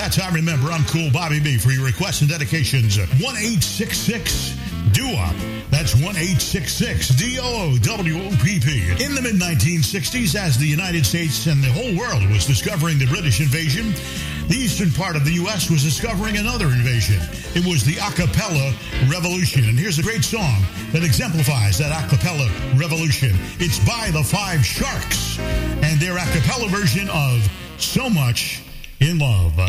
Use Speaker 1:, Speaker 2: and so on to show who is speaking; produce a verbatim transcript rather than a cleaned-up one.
Speaker 1: That's I Remember. I'm Cool Bobby B. For your requests and dedications, one eight six six D O W O P. That's one eight six six D O O W O P P. In the mid nineteen sixties, as the United States and the whole world was discovering the British invasion, the eastern part of the U S was discovering another invasion. It was the a cappella revolution. And here's a great song that exemplifies that a cappella revolution. It's by the Five Sharks and their a cappella version of So Much in Love.